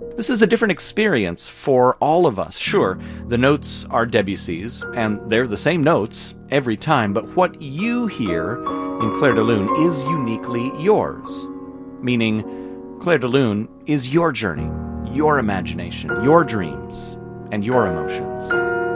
This is a different experience for all of us. Sure, the notes are Debussy's, and they're the same notes every time, but what you hear in Clair de Lune is uniquely yours. Meaning, Clair de Lune is your journey, your imagination, your dreams, and your emotions.